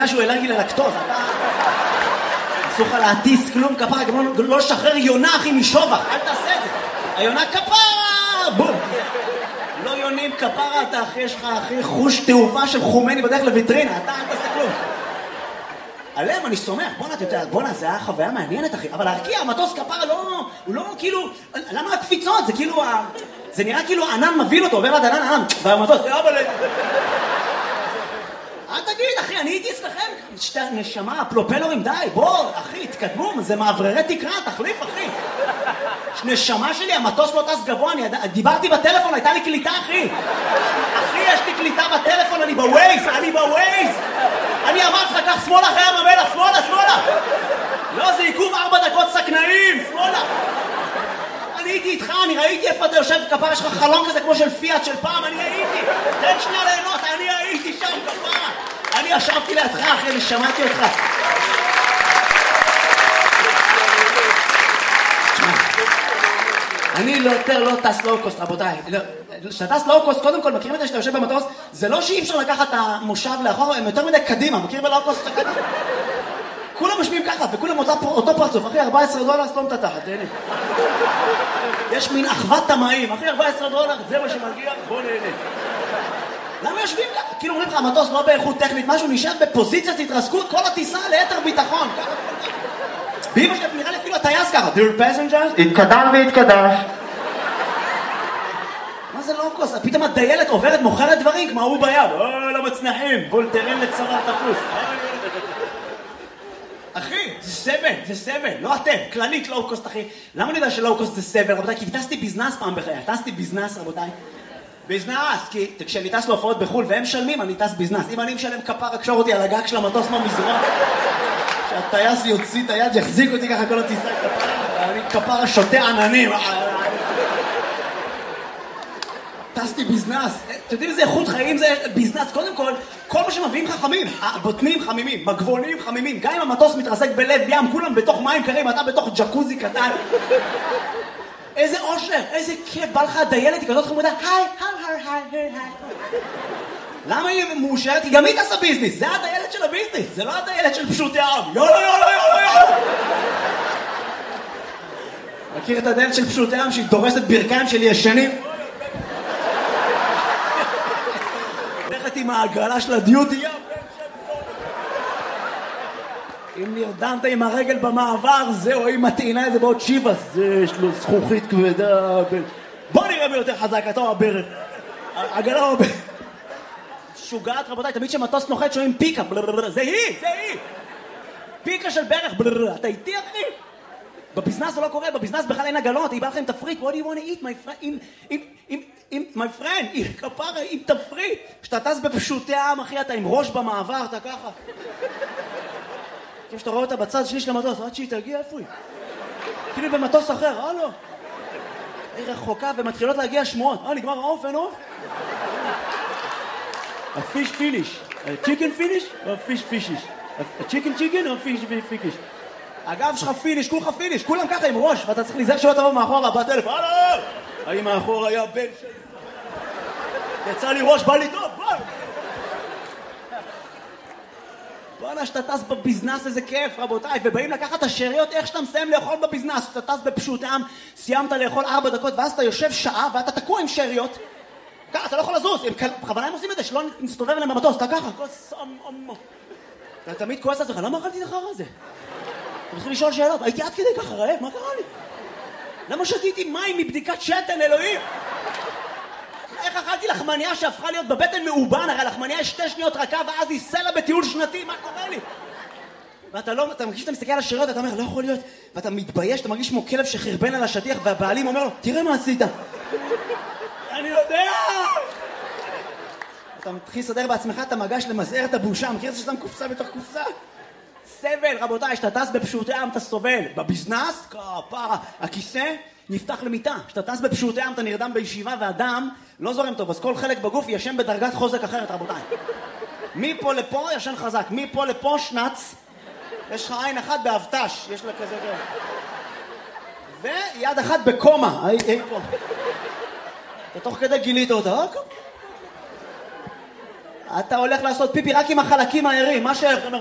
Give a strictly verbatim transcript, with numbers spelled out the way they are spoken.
שהוא אלרגי ללקטוז, אתה... אסור לך להטיס כלום כפרה, גם לא לשחרר יונה אחי משובח, אל תעשה את זה. היונה כפרה, בום. לא יונים כפרה, אתה אחי, יש לך אחי חוש תעופה של חומני בדרך לויטרינה, אתה אל תעשה כלום. עליהם אני סומך, בוא'נה, אתה יודע, בוא'נה, זה היה חוויה מעניינת אחי, אבל להרקיע, המטוס כפרה לא, הוא לא כאילו, למה הקפיצות? זה כאילו, זה נראה כאילו הענן מביל אותו, עובר עד ענן, ענן, והמטוס, אבל... אל תגיד, אחי, אני הייתי אצלכם, שתי נשמה, פלופלורים, די, בוא, אחי, תקדמו, זה מעברי תקרה, תחליף, אחי. נשמה שלי, המטוס לא טס גבוה, אני דיברתי בטלפון, הייתה לי קליטה, אחי. אחי, יש לי קליטה בטלפון, אני בווייז, אני בווייז. אני אמרתי לך, כך שמאלה אחרי ים המלח, שמאלה, שמאלה. לא, זה עיכוב ארבע דקות סכנאים, שמאלה. אני הייתי איתך, אני ראיתי איפה אתה יושב כפרה, יש לך חלום כזה כמו של פיאט של פעם, אני הייתי. תן שנייה ליהנות, אני הייתי שם כפרה. אני ישבתי לידך, אחי, אני שמעתי אותך. אני יותר לא טס לואו-קוסט, רבותיי. כשאתה טס לואו-קוסט, קודם כל, מכירים את זה שאתה יושב במטוס, זה לא שאי אפשר לקחת את המושב לאחור, הם יותר מדי קדימה, מכיר בלואו-קוסט את הקדימה? כולם משמיעים ככה, וכולם אותו פרצוף, אחי, ארבע עשרה דולר, סתום את התחת, תהנה. יש מין אחוות תמאים, אחי, ארבע עשרה דולר, זה מה שמגיע, בוא נהנה. למה יושבים ככה? כאילו אומרים לך, המטוס לא באיכות טכנית, משהו נשאר בפוזיציית התרסקות, כל הטיסה ליתר ביטחון. ואמא שלי נראה לי אפילו הטייס ככה, Dear passengers, התקדם והתקדש. מה זה לואו-קוסט? פתאום הדיילת עוברת, מוכרת דברים, כמו הוא ביד. אוי, למצנחים, וולטרן לצוואר תפוס. אחי, זה סבל, זה סבל, לא אתם, כללית לואו-קוסט, אחי. למה אני יודע שלואו-קוסט זה סבל, רבותיי? כי טסתי ביזנס פעם בחיי, טסתי ביזנס, רבותיי. ביזנס, כי כשאני טס להופעות בחול והם משלמים, אני טס ביזנס. אם אני משלם כפר, אקשור אותי על הגג של המטוס מהמזרון. שהטייס יוציא את היד, יחזיק אותי ככה כל הטיסה כפר. אני כפר שותה עננים. טסתי ביזנס. אתם יודעים איזה איכות חיים זה ביזנס? קודם כל, כל מה שמביאים חכמים. הבוטנים חמימים, מגבונים חמימים. גם אם המטוס מתרסק בלב ים, כולם בתוך מים קרים, אתה בתוך ג'קוזי קטן. איזה אושר, איזה כיף, בא לך הדיילת, היא כזאת חמודה, היי, היי, היי, היי, היי. למה היא מאושרת? היא גם היא תעשה ביזנס, זה הדיילת של הביזנס, זה לא הדיילת של פשוטי העם. יאללה, יאללה, יאללה, יאללה. מכיר את הדיילת של פשוטי העם שהיא דורסת ברכיים של ישנים? הולכת עם העגלה של הדיוטי ים. אם נרדמת עם הרגל במעבר, זהו, אם מטעינה איזה בעוד שיבס, זה יש לו זכוכית כבדה. בוא נראה מי יותר חזק, אתה או הברך. עגלה או הברך. שוגעת, רבותיי, תמיד שמטוס נוחת שומעים פיקה, זה היא, זה היא. פיקה של ברך, אתה איתי אחי? בביזנס זה לא קורה, בביזנס בכלל אין עגלות, היא באה לכם תפריט, what do you want to eat, my friend, עם, my friend, עם כפרה, עם תפריט. כשאתה טס בפשוטי העם, אחי, אתה עם ראש במעבר, אתה ככה. כשאתה רואה אותה בצד שני של המטוס, עד שהיא תגיע, איפה היא? כאילו במטוס אחר, אה לא. היא רחוקה ומתחילות להגיע שמועות. אה, נגמר העוף, אין עוף? הפיש פיניש. צ'יקן פיניש או פיש פישיש? הצ'יקן צ'יקן או פיש פישיש? הגב שלך פיניש, כולך פיניש, כולם ככה עם ראש, ואתה צריך להיזהר שלא תבוא מאחורה, בטלפון, הלו! האם מאחור היה בן שלי? יצא לי ראש, בא לי טוב, בוא! בוא'נה, שאתה טס בביזנס, איזה כיף, רבותיי, ובאים לקחת את השאריות, איך שאתה מסיים לאכול בביזנס, שאתה טס בפשוט העם, סיימת לאכול ארבע דקות, ואז אתה יושב שעה, ואתה תקוע עם שאריות, ככה, אתה לא יכול לזוז, בכוונה הם עושים את זה, שלא נסתובב אליהם במטוס, אתה ככה, כוס, אמו, אתה תמיד כועס על זה, למה אכלתי לך רע זה? אתה מתחיל לשאול שאלות, הייתי עד כדי ככה רעב, מה קרה לי? למה שתיתי מים מבדיקת שתן, אלוהים? איך אכלתי לחמניה שהפכה להיות בבטן מאובן, הרי לחמניה יש שתי שניות רכה ואז היא סלע בטיול שנתי, מה קורה לי? ואתה לא, אתה מרגיש שאתה מסתכל על השאריות, אתה אומר, לא יכול להיות, ואתה מתבייש, אתה מרגיש כמו כלב שחרבן על השטיח, והבעלים אומר לו, תראה מה עשית. אני יודע! אתה מתחיל לסדר בעצמך את המגש למזער את הבושה, מכיר את זה שאתה מקופסה בתוך קופסה? סבל, רבותיי, שאתה טס בפשוטי העם, אתה סובל. בביזנס, כפרה, הכיסא נפתח למיטה. שאתה טס בפשוטי העם, אתה נרדם בישיבה, והדם לא זורם טוב, אז כל חלק בגוף ישן בדרגת חוזק אחרת, רבותיי. מפה לפה ישן חזק, מפה לפה שנץ, יש לך עין אחת באבטש, יש לה כזה גם. ויד אחת בקומה, אי, אי פה. אתה תוך כדי גילית אותה, אה, אתה הולך לעשות פיפי רק עם החלקים הערים, מה ש...